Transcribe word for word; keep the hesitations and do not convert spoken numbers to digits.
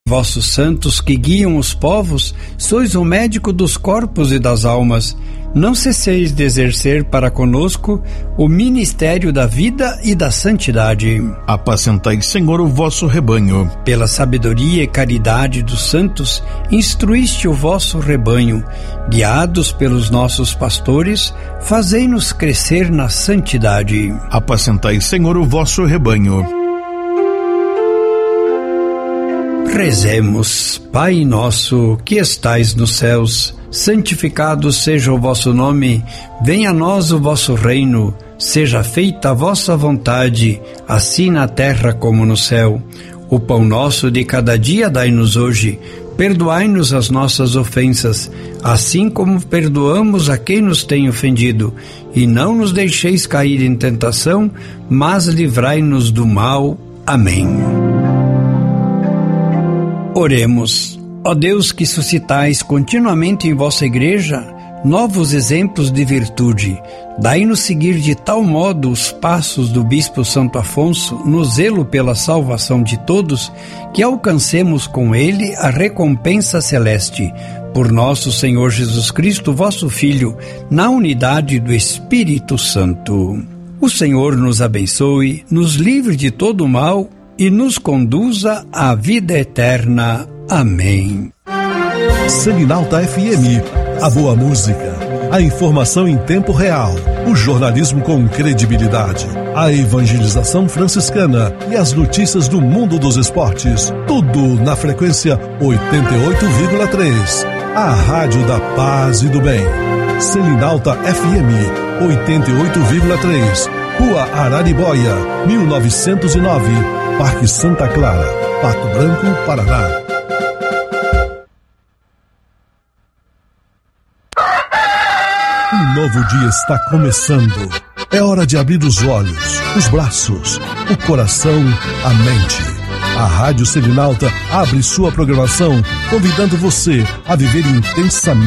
Vossos santos que guiam os povos, sois o médico dos corpos e das almas. Não cesseis de exercer para conosco o ministério da vida e da santidade. Apacentai, Senhor, o vosso rebanho. Pela sabedoria e caridade dos santos, instruíste o vosso rebanho. Guiados pelos nossos pastores, fazei-nos crescer na santidade. Apacentai, Senhor, o vosso rebanho. Rezemos. Pai nosso, que estais nos céus, santificado seja o vosso nome, venha a nós o vosso reino, seja feita a vossa vontade, assim na terra como no céu. O pão nosso de cada dia dai-nos hoje, perdoai-nos as nossas ofensas, assim como perdoamos a quem nos tem ofendido, e não nos deixeis cair em tentação, mas livrai-nos do mal. Amém. Oremos. Ó Deus, que suscitais continuamente em vossa igreja novos exemplos de virtude, dai-nos seguir de tal modo os passos do bispo Santo Afonso no zelo pela salvação de todos, que alcancemos com ele a recompensa celeste. Por nosso Senhor Jesus Cristo, vosso Filho, na unidade do Espírito Santo. O Senhor nos abençoe, nos livre de todo o mal e nos conduza à vida eterna. Amém. Selinalta F M, a boa música, a informação em tempo real, o jornalismo com credibilidade, a evangelização franciscana e as notícias do mundo dos esportes, tudo na frequência oitenta e oito vírgula três, a rádio da paz e do bem. Selinalta F M, oitenta e oito vírgula três, Rua Araribóia, mil novecentos e nove, Parque Santa Clara, Pato Branco, Paraná. Um novo dia está começando. É hora de abrir os olhos, os braços, o coração, a mente. A Rádio Selinalta abre sua programação, convidando você a viver intensamente